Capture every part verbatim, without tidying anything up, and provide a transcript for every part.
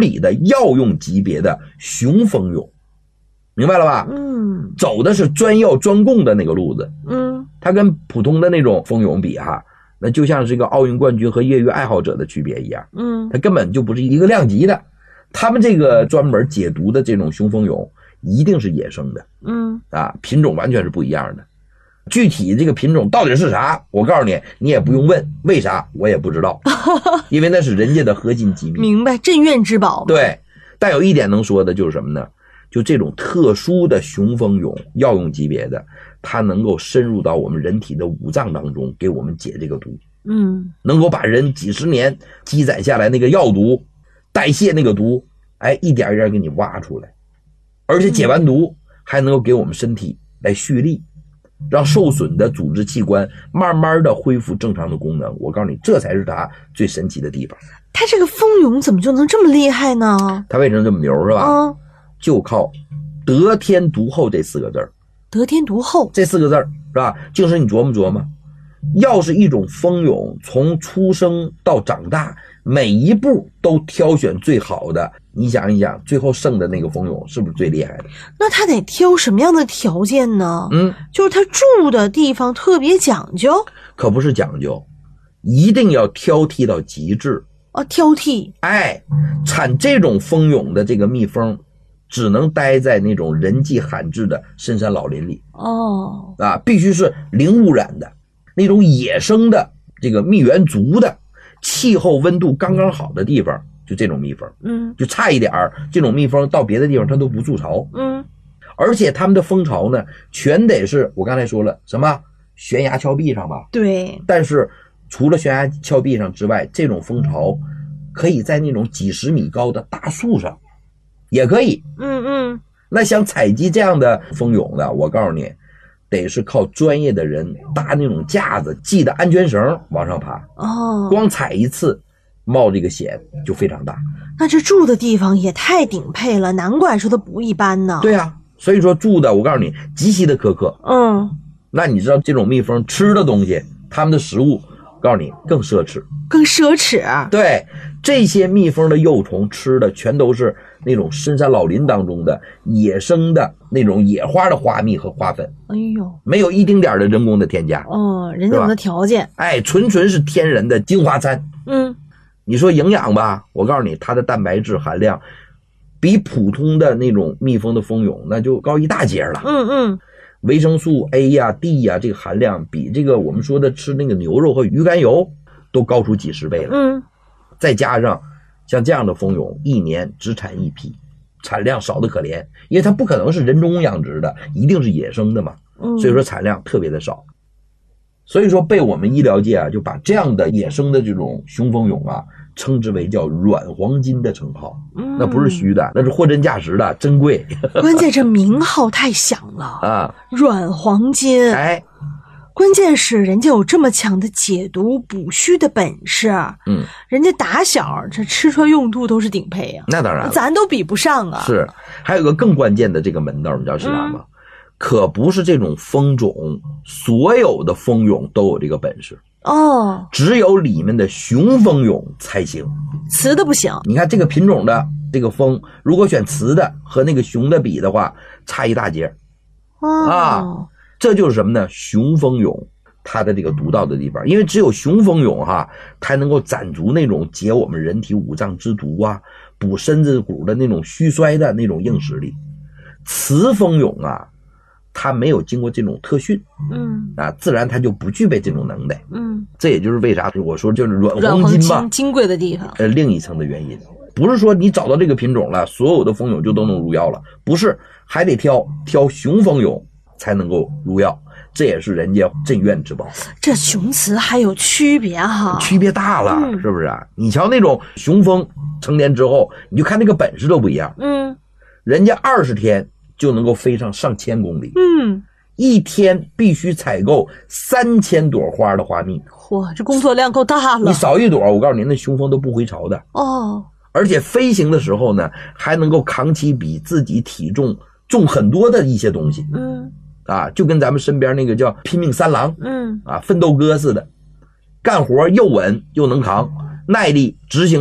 理的药用级别的雄蜂蛹，明白了吧？ 嗯， 走的是专药专供的那个路子。 嗯， 它跟普通的那种蜂蛹比哈，那就像是一个奥运冠军和业余爱好者的区别一样。 嗯， 它根本就不是一个量级的。他们这个专门解毒的这种雄蜂蛹一定是野生的。 嗯， 啊，品种完全是不一样的。具体这个品种到底是啥，我告诉你，你也不用问，为啥我也不知道，因为那是人家的核心机密。 明白，镇院之宝嘛。 对，但有一点能说的就是什么呢？就这种特殊的雄蜂蛹，药用级别的，它能够深入到我们人体的五脏当中，给我们解这个毒。 嗯， 能够把人几十年积攒下来那个药毒，代谢那个毒，哎，一点一点给你挖出来，而且解完毒还能够给我们身体来蓄力，让受损的组织器官慢慢的恢复正常的功能。我告诉你，这才是它最神奇的地方。 它这个蜂蛹怎么就能这么厉害呢？ 它为什么这么牛是吧？ 嗯， 就靠得天独厚这四个字儿。 得天独厚这四个字儿是吧？就是你琢磨琢磨，要是一种蜂蛹从出生到长大，每一步都挑选最好的，你想一想，最后剩的那个蜂蛹是不是最厉害的？ 那它得挑什么样的条件呢？ 嗯， 就是它住的地方特别讲究。 可不是讲究，一定要挑剔到极致。 哦，挑剔。 哎，产这种蜂蛹的这个蜜蜂只能待在那种人迹罕至的深山老林里。 哦， 啊，必须是零污染的那种野生的这个蜜源足的气候温度刚刚好的地方，就这种蜜蜂。 嗯， 就差一点儿，这种蜜蜂到别的地方它都不筑巢。 嗯， 而且它们的蜂巢呢全得是我刚才说了什么悬崖峭壁上吧。 对。 但是除了悬崖峭壁上之外，这种蜂巢可以在那种几十米高的大树上也可以。 嗯嗯， 那想采集这样的蜂蛹的，我告诉你，得是靠专业的人搭那种架子，系的安全绳往上爬。 哦， 光采一次冒这个险就非常大。 那这住的地方也太顶配了，难怪说它不一般呢。 对啊，所以说住的我告诉你极其的苛刻。 嗯， 那你知道这种蜜蜂吃的东西，它们的食物告诉你更奢侈。 更奢侈。 对，这些蜜蜂的幼虫吃的全都是那种深山老林当中的野生的那种野花的花蜜和花粉。 哎呦， 没有一丁点的人工的添加。 哦，人家有的条件。 哎，纯纯是天然的精华餐。 嗯， 你说营养吧，我告诉你，它的蛋白质含量比普通的那种蜜蜂的蜂蛹那就高一大截了。 嗯嗯， 维生素 A 呀、D 呀，这个含量比这个我们说的吃那个牛肉和鱼肝油都高出几十倍了。 嗯， 再加上像这样的蜂蛹，一年只产一批，产量少得可怜，因为它不可能是人工养殖的，一定是野生的嘛。 嗯， 所以说产量特别的少。所以说被我们医疗界啊就把这样的野生的这种雄蜂蛹啊称之为叫软黄金的称号。 嗯， 那不是虚的，那是货真价实的，珍贵。 关键这名号太响了啊， 软黄金。 哎， 关键是人家有这么强的解毒补虚的本事。 嗯， 人家打小这吃穿用度都是顶配啊。 那当然了， 咱都比不上啊。 是，还有个更关键的这个门道，你知道是啥吗？嗯，可不是这种蜂种所有的蜂蛹都有这个本事哦， 只有里面的雄蜂蛹才行， 雌的不行。 你看这个品种的这个蜂，如果选雌的和那个雄的比的话，差一大截。 哦， 啊，这就是什么呢？雄蜂蛹它的这个独到的地方，因为只有雄蜂蛹哈，才能够攒足那种解我们人体五脏之毒啊，补身子骨的那种虚衰的那种硬实力。雌蜂蛹啊，它没有经过这种特训， 嗯啊，自然它就不具备这种能耐。 嗯， 这也就是为啥我说就是软软黄黄金嘛， 金金贵的地方。 呃，另一层的原因，不是说你找到这个品种了，所有的蜂蛹就都能入药了，不是，还得挑挑雄蜂蛹才能够入药，这也是人家镇院之宝。 这雄雌还有区别哈， 区别大了， 嗯， 是不是啊？你瞧那种雄蜂成年之后，你就看那个本事都不一样。 嗯， 人家二十天就能够飞上上千公里， 嗯， 一天必须采购三千朵花的花蜜。 嚯，这工作量够大了。 你少一朵，我告诉你，那雄蜂都不回巢的。 哦， 而且飞行的时候呢，还能够扛起比自己体重重很多的一些东西。 嗯， 啊，就跟咱们身边那个叫拼命三郎， 嗯， 啊，奋斗哥似的，干活又稳又能扛，耐力、执行力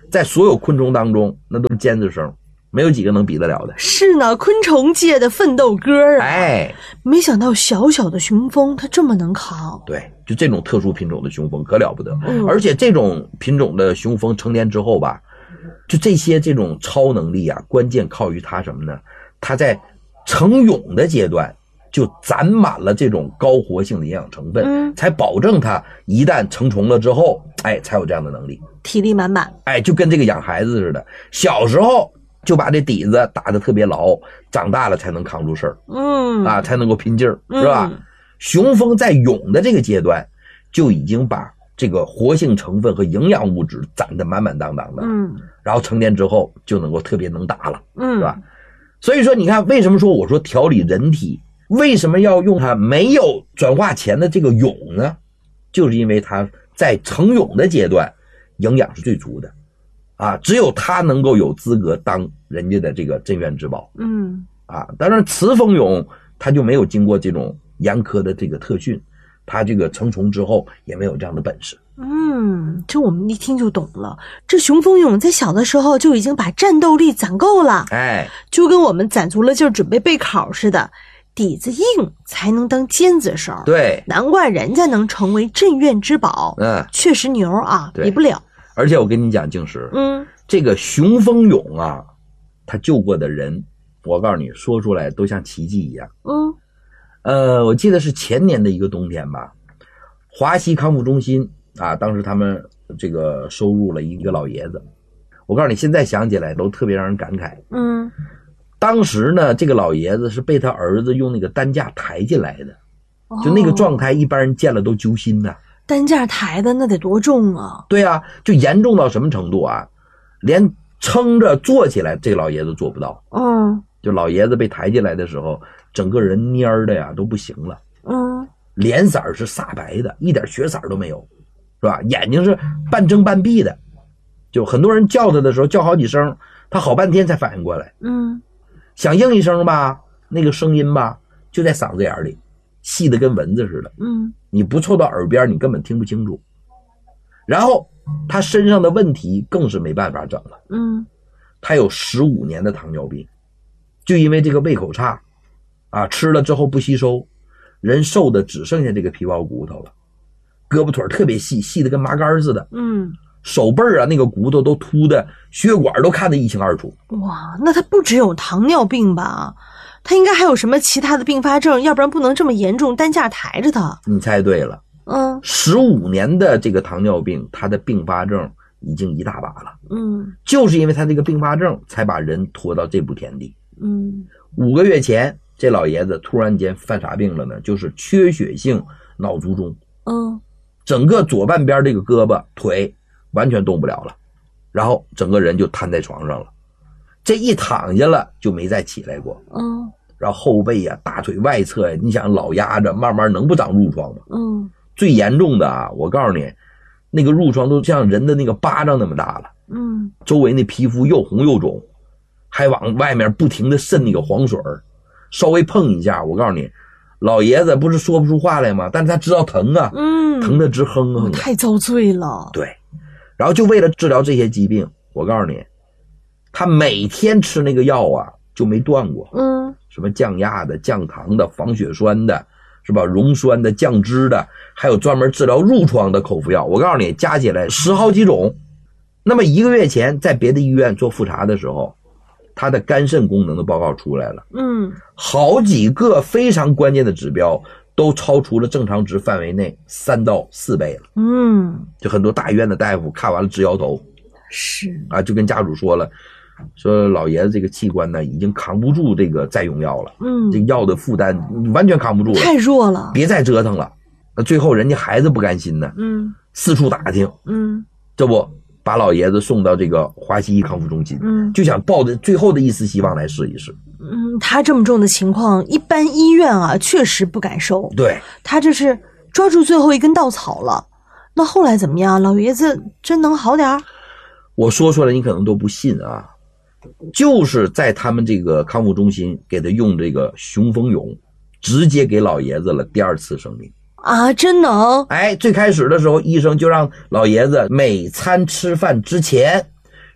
在所有昆虫当中，那都是尖子生，没有几个能比得了的。 是呢，昆虫界的奋斗歌啊！ 哎， 没想到小小的雄蜂它这么能扛。 对，就这种特殊品种的雄蜂可了不得。 嗯， 而且这种品种的雄蜂成年之后吧，就这些这种超能力啊，关键靠于它什么呢？它在成蛹的阶段就攒满了这种高活性的营养成分， 嗯， 才保证它一旦成虫了之后，哎，才有这样的能力， 体力满满。 哎，就跟这个养孩子似的，小时候就把这底子打得特别牢，长大了才能扛住事儿， 嗯啊，才能够拼劲儿， 嗯、 是吧？雄蜂在蛹的这个阶段就已经把这个活性成分和营养物质攒得满满当当的， 嗯， 然后成年之后就能够特别能打了， 嗯， 是吧？所以说，你看，为什么说我说调理人体，为什么要用它没有转化前的这个蛹呢？就是因为它在成蛹的阶段，营养是最足的，啊，只有它能够有资格当人家的这个镇院之宝， 嗯， 啊，当然雌蜂蛹它就没有经过这种严苛的这个特训，它这个成虫之后也没有这样的本事。 嗯，这我们一听就懂了。这雄蜂蛹在小的时候就已经把战斗力攒够了， 哎， 就跟我们攒足了劲儿准备备考似的，底子硬才能当尖子生。 对， 难怪人家能成为镇院之宝。 嗯， 确实牛啊，比不了。 而且我跟你讲，静石， 嗯， 这个雄蜂蛹啊，他救过的人，我告诉你，说出来都像奇迹一样。 嗯， 呃，我记得是前年的一个冬天吧，华西康复中心啊，当时他们这个收入了一个老爷子，我告诉你，现在想起来都特别让人感慨。 嗯， 当时呢，这个老爷子是被他儿子用那个担架抬进来的，就那个状态，一般人见了都揪心呐。 担架抬的那得多重啊？ 对啊，就严重到什么程度啊？连撑着坐起来，这个老爷子做不到。 嗯， 就老爷子被抬进来的时候，整个人蔫的呀都不行了。 嗯， 脸色是煞白的，一点血色都没有，是吧？眼睛是半睁半闭的，就很多人叫他的时候叫好几声，他好半天才反应过来。 嗯， 想应一声吧，那个声音吧就在嗓子眼里，细的跟蚊子似的。 嗯， 你不凑到耳边，你根本听不清楚。然后他身上的问题更是没办法整了。 嗯， 他有十五年的糖尿病，就因为这个胃口差，啊，吃了之后不吸收，人瘦的只剩下这个皮包骨头了，胳膊腿特别细，细的跟麻杆似的。 嗯， 手背啊那个骨头都凸的，血管都看得一清二楚。 哇，那他不只有糖尿病吧？他应该还有什么其他的并发症，要不然不能这么严重担架抬着他。 你猜对了。 嗯， 十五年的这个糖尿病，他的并发症已经一大把了。 嗯， 就是因为他这个并发症，才把人拖到这步田地。 嗯， 五个月前，这老爷子突然间犯啥病了呢？就是缺血性脑卒中。 嗯， 整个左半边这个胳膊腿完全动不了了，然后整个人就瘫在床上了。这一躺下了就没再起来过。 嗯， 然后后背呀、啊、大腿外侧呀，你想老压着，慢慢能不长褥疮吗？ 嗯， 最严重的啊，我告诉你，那个褥疮都像人的那个巴掌那么大了。 嗯， 周围那皮肤又红又肿，还往外面不停的渗那个黄水，稍微碰一下，我告诉你，老爷子不是说不出话来吗？但是他知道疼啊， 嗯， 疼得直哼哼、 哦，太遭罪了。 对，然后就为了治疗这些疾病，我告诉你，他每天吃那个药啊就没断过。 嗯， 什么降压的、降糖的、防血栓的，是吧？溶栓的、降脂的，还有专门治疗褥疮的口服药，我告诉你，加起来十好几种。那么一个月前在别的医院做复查的时候，他的肝肾功能的报告出来了。 嗯， 好几个非常关键的指标都超出了正常值范围内三到四倍了。 嗯， 就很多大医院的大夫看完了直摇头。 是啊，就跟家属说了，说老爷子这个器官呢已经扛不住这个再用药了。 嗯， 这药的负担完全扛不住了， 太弱了， 别再折腾了。那最后人家孩子不甘心呢， 嗯， 四处打听， 嗯， 这不把老爷子送到这个华西医康复中心， 嗯， 就想抱着最后的一丝希望来试一试。 嗯，他这么重的情况，一般医院啊确实不敢收。 对， 他这是抓住最后一根稻草了。那后来怎么样？老爷子真能好点儿？ 我说出来你可能都不信啊，就是在他们这个康复中心给他用这个雄蜂蛹，直接给老爷子了第二次生命。 啊，真能！ 哎，最开始的时候，医生就让老爷子每餐吃饭之前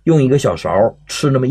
用一个小勺吃那么